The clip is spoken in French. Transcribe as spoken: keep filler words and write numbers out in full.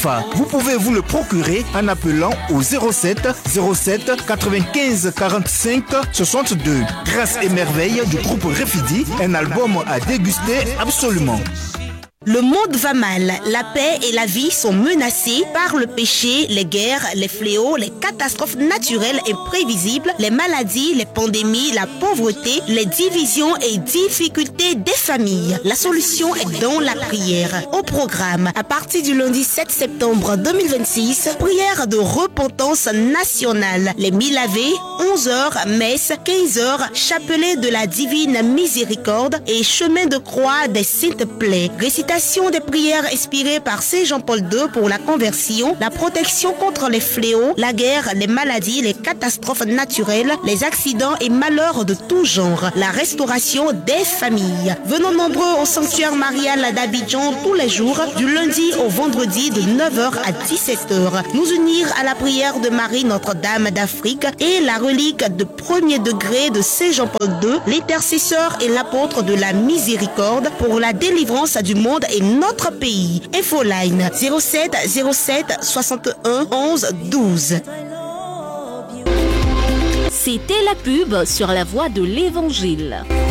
Alpha. Vous pouvez vous le procurer en appelant au zéro sept zéro sept quatre-vingt-quinze quarante-cinq soixante-deux. Grâce et merveille du groupe Refidi, un album à déguster absolument. Le monde va mal, la paix et la vie sont menacées par le péché, les guerres, les fléaux, les catastrophes naturelles imprévisibles, les maladies, les pandémies, la pauvreté, les divisions et difficultés des familles. La solution est dans la prière. Au programme, à partir du lundi sept septembre deux mille vingt-six, prière de repentance nationale. Les Milavés, onze heures, messe, quinze heures, chapelet de la divine miséricorde et chemin de croix des saintes plaies. Récitation des prières inspirées par Saint Jean-Paul deux pour la conversion, la protection contre les fléaux, la guerre, les maladies, les catastrophes naturelles, les accidents et malheurs de tout genre, la restauration des familles. Venons nombreux au sanctuaire marial d'Abidjan tous les jours, du lundi au vendredi de neuf heures à dix-sept heures. Nous unir à la prière de Marie Notre-Dame d'Afrique et la relique de premier degré de Saint Jean-Paul deux, l'intercesseur et l'apôtre de la miséricorde pour la délivrance du monde et notre pays. Infoline zéro sept zéro sept soixante et un onze douze. C'était la pub sur la voie de l'Évangile.